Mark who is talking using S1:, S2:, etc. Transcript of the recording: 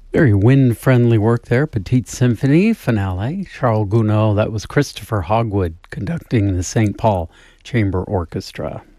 S1: Very wind-friendly work there. Petite Symphony finale. Charles Gounod. That was Christopher Hogwood conducting the St. Paul Chamber Orchestra.